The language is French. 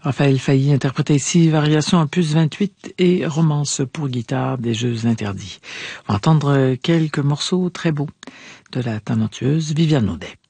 Raphaël Failly interprétait ici Variation opus 28 et Romance pour guitare des Jeux interdits. On va entendre quelques morceaux très beaux de la talentueuse Viviane Audet.